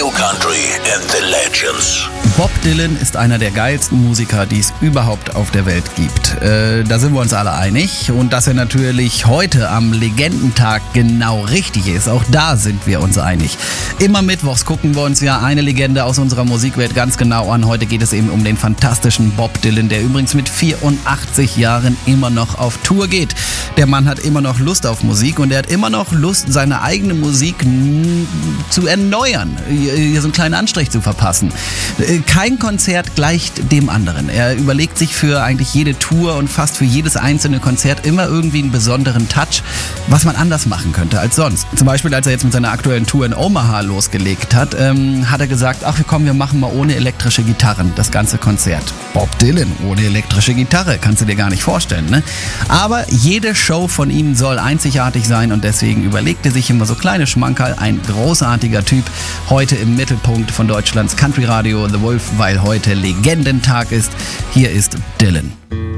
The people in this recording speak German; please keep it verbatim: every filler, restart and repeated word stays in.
New Country and the Legends. Bob Dylan ist einer der geilsten Musiker, die es überhaupt auf der Welt gibt. Äh, da sind wir uns alle einig. Und dass er natürlich heute am Legendentag genau richtig ist, auch da sind wir uns einig. Immer mittwochs gucken wir uns ja eine Legende aus unserer Musikwelt ganz genau an. Heute geht es eben um den fantastischen Bob Dylan, der übrigens mit vierundachtzig Jahren immer noch auf Tour geht. Der Mann hat immer noch Lust auf Musik und er hat immer noch Lust, seine eigene Musik n- zu erneuern, hier so einen kleinen Anstrich zu verpassen. Kein Konzert gleicht dem anderen. Er überlegt sich für eigentlich jede Tour und fast für jedes einzelne Konzert immer irgendwie einen besonderen Touch, was man anders machen könnte als sonst. Zum Beispiel, als er jetzt mit seiner aktuellen Tour in Omaha losgelegt hat, ähm, hat er gesagt, ach komm, wir machen mal ohne elektrische Gitarren das ganze Konzert. Bob Dylan ohne elektrische Gitarre, kannst du dir gar nicht vorstellen, ne? Aber jede Show von ihm soll einzigartig sein und deswegen überlegt er sich immer so kleine Schmankerl. Ein großartiger Typ, heute im Mittelpunkt von Deutschlands Country Radio The Wolf, weil heute Legendentag ist. Hier ist Dylan.